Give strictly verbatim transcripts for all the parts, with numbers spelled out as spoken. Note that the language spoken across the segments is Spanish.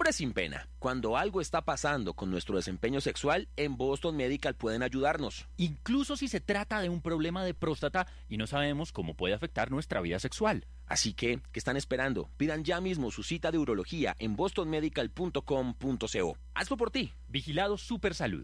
Hombre sin pena, cuando algo está pasando con nuestro desempeño sexual, en Boston Medical pueden ayudarnos. Incluso si se trata de un problema de próstata y no sabemos cómo puede afectar nuestra vida sexual. Así que, ¿qué están esperando? Pidan ya mismo su cita de urología en boston medical punto com punto co. Hazlo por ti. Vigilado Supersalud.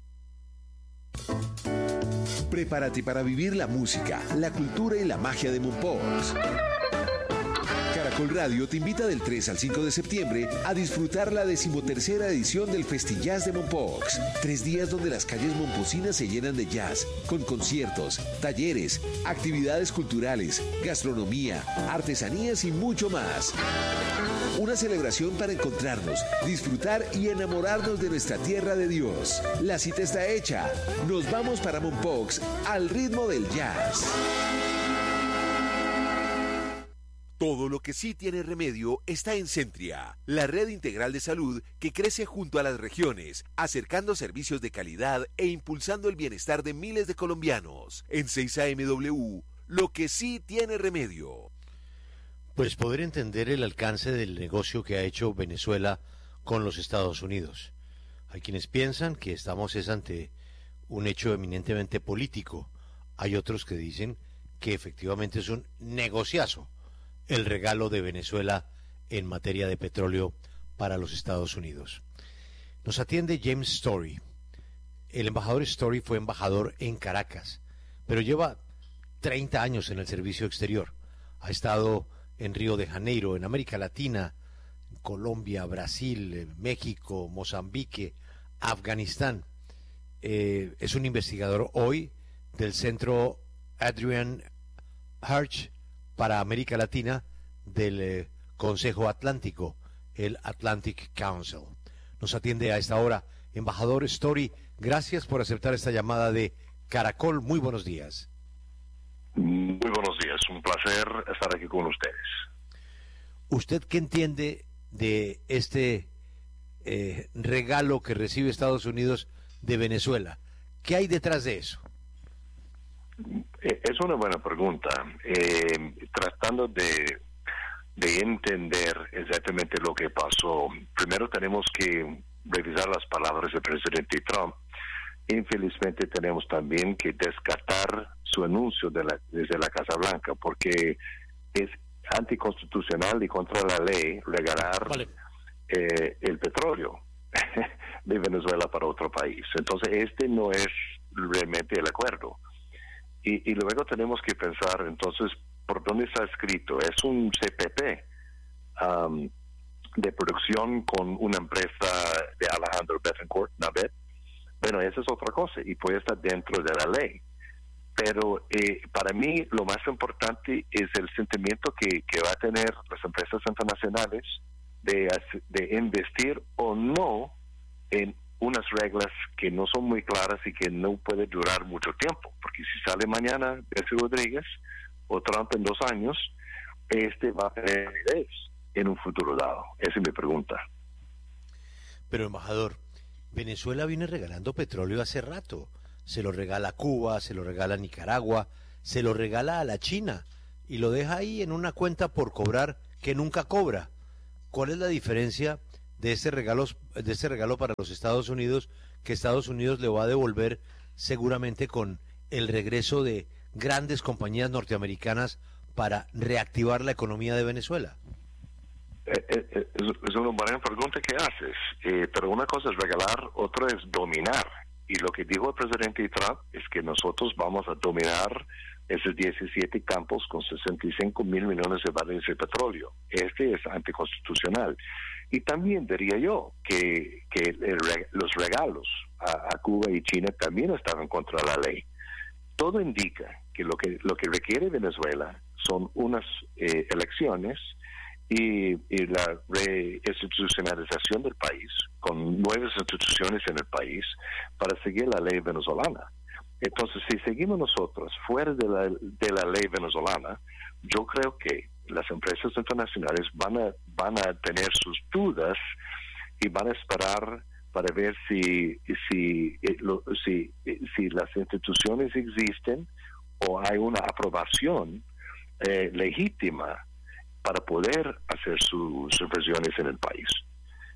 Prepárate para vivir la música, la cultura y la magia de Mompox. Caracol Radio te invita del tres al cinco de septiembre a disfrutar la decimotercera edición del Festillas de Mompox. Tres días donde las calles momposinas se llenan de jazz, con conciertos, talleres, actividades culturales, gastronomía, artesanías y mucho más. Una celebración para encontrarnos, disfrutar y enamorarnos de nuestra tierra de Dios. La cita está hecha. Nos vamos para Mompox al ritmo del jazz. Todo lo que sí tiene remedio está en Centria, la red integral de salud que crece junto a las regiones, acercando servicios de calidad e impulsando el bienestar de miles de colombianos. En seis A M W, lo que sí tiene remedio. Pues poder entender el alcance del negocio que ha hecho Venezuela con los Estados Unidos. Hay quienes piensan que estamos es ante un hecho eminentemente político. Hay otros que dicen que efectivamente es un negociazo el regalo de Venezuela en materia de petróleo para los Estados Unidos. Nos atiende James Story. El embajador Story fue embajador en Caracas, pero lleva treinta años en el servicio exterior. Ha estado en Río de Janeiro, en América Latina, Colombia, Brasil, México, Mozambique, Afganistán. Eh, es un investigador hoy del Centro Adrian Hirsch para América Latina del eh, Consejo Atlántico, el Atlantic Council. Nos atiende a esta hora embajador Story. Gracias por aceptar esta llamada de Caracol. Muy buenos días. Muy buenos días, un placer estar aquí con ustedes. ¿Usted qué entiende de este eh, regalo que recibe Estados Unidos de Venezuela? ¿Qué hay detrás de eso? Es una buena pregunta. Eh, tratando de, de entender exactamente lo que pasó, primero tenemos que revisar las palabras del presidente Trump. Infelizmente tenemos también que descartar su anuncio de la, desde la Casa Blanca, porque es anticonstitucional y contra la ley regalar vale. eh, el petróleo de Venezuela para otro país. Entonces este no es realmente el acuerdo. Y, y luego tenemos que pensar entonces por dónde está escrito. Es un C P P um, de producción con una empresa de Alejandro Betancourt, Navet. Bueno, esa es otra cosa y puede estar dentro de la ley. Pero eh, para mí lo más importante es el sentimiento que, que va a tener las empresas internacionales de, de investir o no en unas reglas que no son muy claras y que no puede durar mucho tiempo. Porque si sale mañana Bessie Rodríguez o Trump en dos años, este va a tener validez en un futuro dado. Esa es mi pregunta. Pero, embajador, Venezuela viene regalando petróleo hace rato. Se lo regala a Cuba, se lo regala a Nicaragua, se lo regala a la China y lo deja ahí en una cuenta por cobrar que nunca cobra. ¿Cuál es la diferencia de este regalo, de este regalo para los Estados Unidos, que Estados Unidos le va a devolver seguramente con el regreso de grandes compañías norteamericanas para reactivar la economía de Venezuela? Eh, eh, es una buena pregunta que haces, eh, pero una cosa es regalar, otra es dominar. Y lo que dijo el presidente Trump es que nosotros vamos a dominar esos diecisiete campos con sesenta y cinco mil millones de barriles de petróleo. Este es anticonstitucional. Y también diría yo que, que el, los regalos a, a Cuba y China también estaban contra la ley. Todo indica que lo que, lo que requiere Venezuela son unas eh, elecciones y, y la reinstitucionalización del país, con nuevas instituciones en el país, para seguir la ley venezolana. Entonces, si seguimos nosotros fuera de la, de la ley venezolana, yo creo que las empresas internacionales van a, van a tener sus dudas y van a esperar para ver si, si, si, si las instituciones existen o hay una aprobación eh, legítima para poder hacer sus inversiones en el país.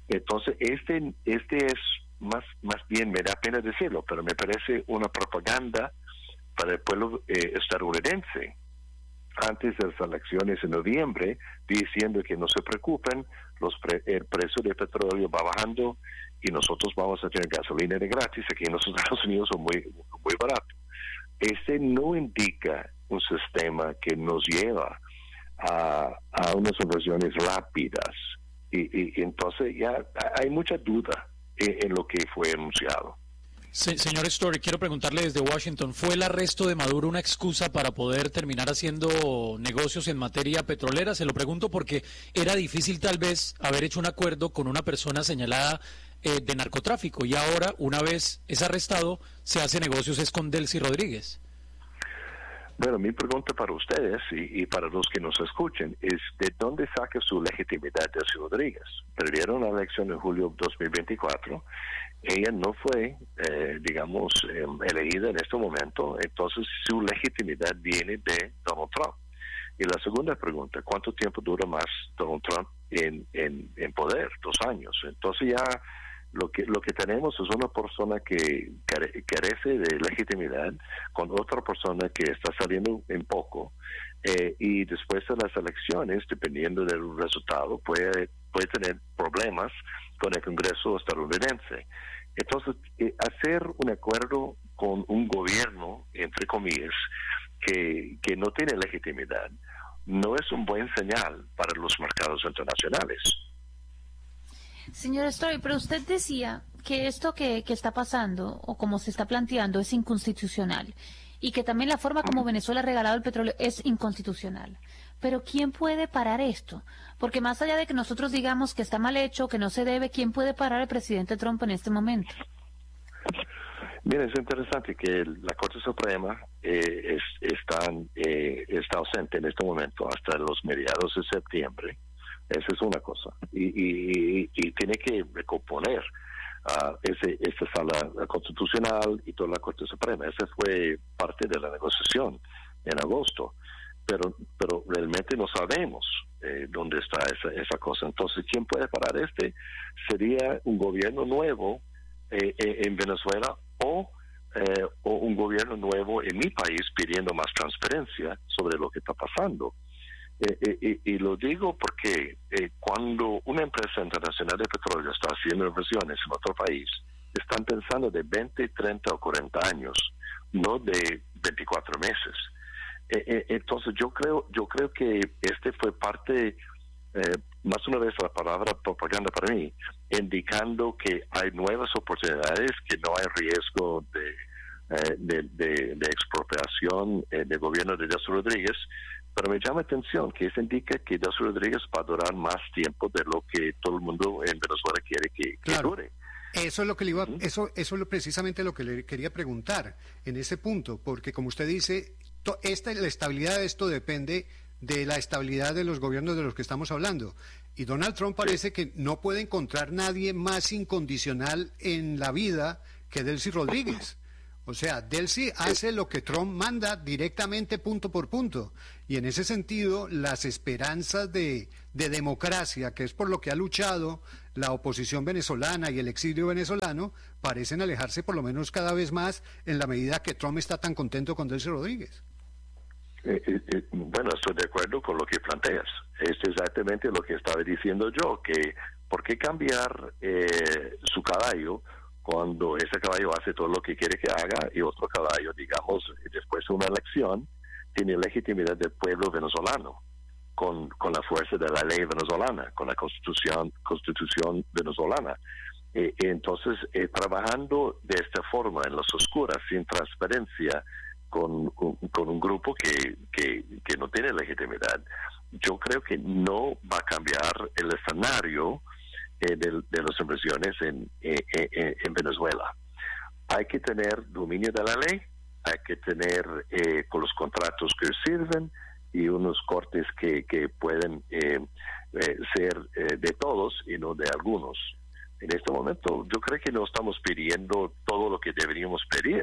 Entonces, este, este es más, más bien, me da pena decirlo, pero me parece una propaganda para el pueblo eh, estadounidense. Antes de las elecciones en noviembre, diciendo que no se preocupen, los pre- el precio del petróleo va bajando y nosotros vamos a tener gasolina de gratis. Aquí en los Estados Unidos son muy, muy barato. Este no indica un sistema que nos lleva a, a unas inversiones rápidas. Y, y, y entonces ya hay mucha duda en, en lo que fue anunciado. Se, señor Story, quiero preguntarle desde Washington, ¿fue el arresto de Maduro una excusa para poder terminar haciendo negocios en materia petrolera? Se lo pregunto porque era difícil tal vez haber hecho un acuerdo con una persona señalada eh, de narcotráfico y ahora, una vez es arrestado, se hace negocios es con Delcy Rodríguez. Bueno, mi pregunta para ustedes y, y para los que nos escuchen es ¿de dónde saca su legitimidad Delcy Rodríguez? Perdieron la elección en julio de dos mil veinticuatro. Ella no fue, eh, digamos, eh, elegida en este momento, entonces su legitimidad viene de Donald Trump. Y la segunda pregunta, ¿cuánto tiempo dura más Donald Trump en, en, en poder? Dos años. Entonces ya lo que lo que tenemos es una persona que care, carece de legitimidad con otra persona que está saliendo en poco. Eh, y después de las elecciones, dependiendo del resultado, puede, puede tener problemas con el Congreso estadounidense. Entonces, eh, hacer un acuerdo con un gobierno, entre comillas, que, que no tiene legitimidad, no es un buen señal para los mercados internacionales. Señor Story, pero usted decía que esto que, que está pasando, o como se está planteando, es inconstitucional, y que también la forma como Venezuela ha regalado el petróleo es inconstitucional. Pero ¿quién puede parar esto? Porque más allá de que nosotros digamos que está mal hecho, que no se debe, ¿quién puede parar al presidente Trump en este momento? Mira, es interesante que la Corte Suprema eh, es, está, eh, está ausente en este momento hasta los mediados de septiembre. Esa es una cosa. Y, y, y tiene que recomponer uh, ese, esa sala constitucional y toda la Corte Suprema. Esa fue parte de la negociación en agosto. Pero pero realmente no sabemos eh, dónde está esa, esa cosa. Entonces, ¿quién puede parar este? Sería un gobierno nuevo eh, eh, en Venezuela o, eh, o un gobierno nuevo en mi país pidiendo más transparencia sobre lo que está pasando. Eh, eh, y, y lo digo porque eh, cuando una empresa internacional de petróleo está haciendo inversiones en otro país, están pensando de veinte, treinta o cuarenta años, no de veinticuatro meses. Eh, eh, entonces yo creo yo creo que este fue parte, eh, más una vez la palabra propaganda para mí, indicando que hay nuevas oportunidades, que no hay riesgo de, eh, de, de, de expropiación eh, del gobierno de Delcy Rodríguez. Pero me llama la atención que eso indica que Delcy Rodríguez va a durar más tiempo de lo que todo el mundo en Venezuela quiere que, que claro. dure. Eso es lo que le iba, ¿Mm? eso, eso es precisamente lo que le quería preguntar en ese punto, porque como usted dice, to, esta, la estabilidad de esto depende de la estabilidad de los gobiernos de los que estamos hablando. Y Donald Trump parece que no puede encontrar nadie más incondicional en la vida que Delcy Rodríguez. O sea, Delcy hace lo que Trump manda directamente punto por punto. Y en ese sentido, las esperanzas de, de democracia, que es por lo que ha luchado la oposición venezolana y el exilio venezolano, parecen alejarse por lo menos cada vez más en la medida que Trump está tan contento con Delcy Rodríguez. Eh, eh, bueno, estoy de acuerdo con lo que planteas. Es exactamente lo que estaba diciendo yo, que ¿por qué cambiar eh, su caballo cuando ese caballo hace todo lo que quiere que haga y otro caballo, digamos, después de una elección, tiene legitimidad del pueblo venezolano, con, con la fuerza de la ley venezolana, con la constitución constitución venezolana? Eh, entonces, eh, trabajando de esta forma, en las oscuras, sin transparencia, con, con, con un grupo que, que, que no tiene legitimidad, yo creo que no va a cambiar el escenario Eh, de, de las inversiones en, eh, eh, en Venezuela. Hay que tener dominio de la ley, hay que tener eh, con los contratos que sirven y unos cortes que, que pueden eh, eh, ser eh, de todos y no de algunos. En este momento yo creo que no estamos pidiendo todo lo que deberíamos pedir.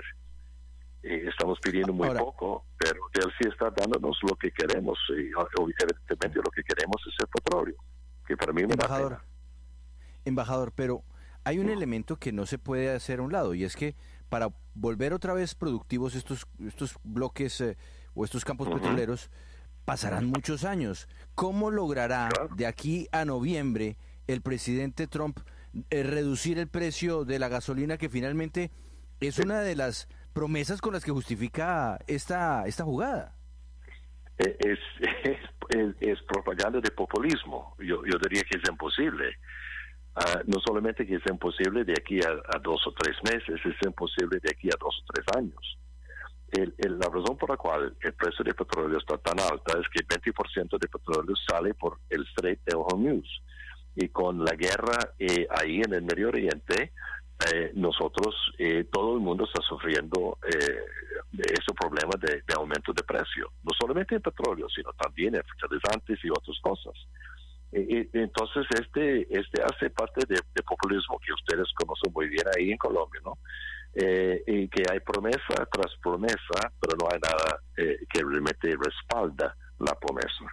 Eh, estamos pidiendo muy Ahora, poco, pero él sí está dándonos lo que queremos y evidentemente lo que queremos es el petróleo, que para mí me da pena. Embajador, pero hay un elemento que no se puede hacer a un lado, y es que para volver otra vez productivos estos, estos bloques eh, o estos campos uh-huh. petroleros, pasarán muchos años. ¿Cómo logrará claro. de aquí a noviembre el presidente Trump eh, reducir el precio de la gasolina, que finalmente es una de las promesas con las que justifica esta, esta jugada? Es, es, es, es propaganda de populismo. Yo, yo diría que es imposible. Uh, no solamente que es imposible de aquí a, a dos o tres meses, es imposible de aquí a dos o tres años. El, el, la razón por la cual el precio de petróleo está tan alta es que veinte por ciento de petróleo sale por el Strait de Hormuz. Y con la guerra eh, ahí en el Medio Oriente, eh, nosotros, eh, todo el mundo está sufriendo eh, ese problema de, de aumento de precio. No solamente en petróleo, sino también en fertilizantes y otras cosas. Eh, entonces, este este hace parte de, de populismo que ustedes conocen muy bien ahí en Colombia, ¿no? Eh, y que hay promesa tras promesa, pero no hay nada eh, que realmente respalda la promesa.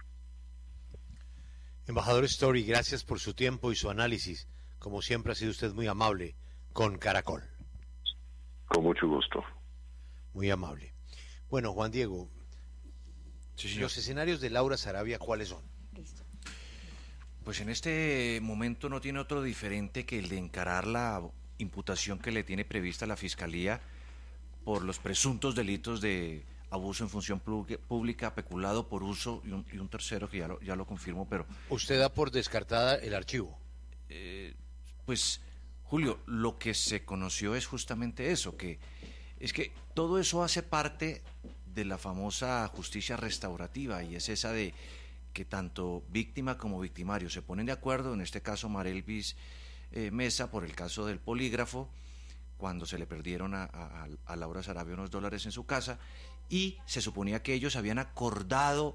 Embajador Story, gracias por su tiempo y su análisis. Como siempre ha sido usted muy amable con Caracol. Con mucho gusto. Muy amable. Bueno, Juan Diego, sí, los escenarios de Laura Sarabia, ¿cuáles son? Listo. Pues en este momento no tiene otro diferente que el de encarar la imputación que le tiene prevista la Fiscalía por los presuntos delitos de abuso en función pública, peculado por uso y un, y un tercero que ya lo, ya lo confirmo, pero... ¿Usted da por descartada el archivo? Eh, pues, Julio, lo que se conoció es justamente eso, que es que todo eso hace parte de la famosa justicia restaurativa, y es esa de que tanto víctima como victimario se ponen de acuerdo, en este caso Marelvis eh, Mesa, por el caso del polígrafo, cuando se le perdieron a, a, a Laura Sarabia unos dólares en su casa, y se suponía que ellos habían acordado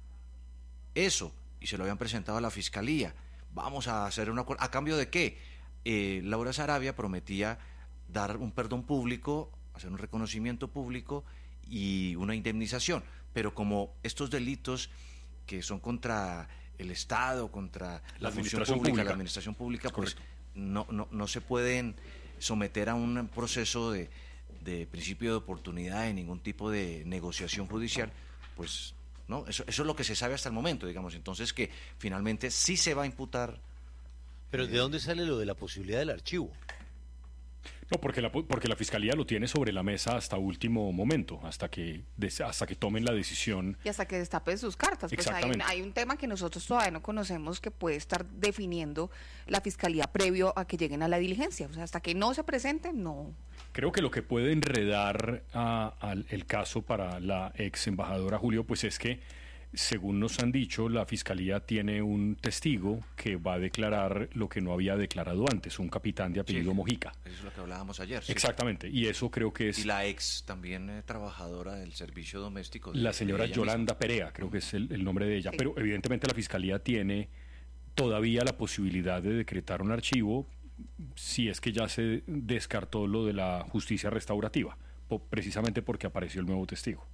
eso, y se lo habían presentado a la Fiscalía. Vamos a hacer un acuerdo, ¿a cambio de qué? Eh, Laura Sarabia prometía dar un perdón público, hacer un reconocimiento público y una indemnización, pero como estos delitos que son contra el Estado, contra la, la función pública, pública, la administración pública, pues no, no, no se pueden someter a un proceso de, de principio de oportunidad, de ningún tipo de negociación judicial, pues no, eso, eso es lo que se sabe hasta el momento, digamos, entonces que finalmente sí se va a imputar. Pero ¿de dónde sale lo de la posibilidad del archivo? No, porque la, porque la Fiscalía lo tiene sobre la mesa hasta último momento, hasta que hasta que tomen la decisión. Y hasta que destapen sus cartas. Pues hay un, hay un tema que nosotros todavía no conocemos que puede estar definiendo la Fiscalía previo a que lleguen a la diligencia. O sea, hasta que no se presenten, no. Creo que lo que puede enredar a, a el caso para la ex embajadora Julio, pues es que, según nos han dicho, la Fiscalía tiene un testigo que va a declarar lo que no había declarado antes, un capitán de apellido sí, Mojica. Eso es lo que hablábamos ayer. Sí. Exactamente, y eso creo que es... Y la ex también eh, trabajadora del servicio doméstico. De, la señora Yolanda misma. Perea, creo que es el, el nombre de ella, sí. Pero evidentemente la Fiscalía tiene todavía la posibilidad de decretar un archivo si es que ya se descartó lo de la justicia restaurativa, precisamente porque apareció el nuevo testigo.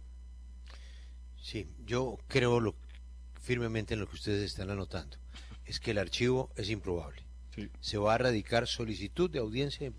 Sí, yo creo lo, firmemente en lo que ustedes están anotando. Es que el archivo es improbable. Sí. Se va a radicar solicitud de audiencia